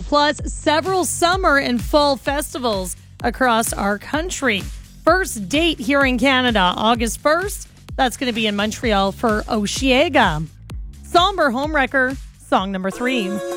plus several summer and fall festivals across our country. First date here in Canada, August 1st. That's going to be in Montreal for Osheaga. Somber Homewrecker, song number 3.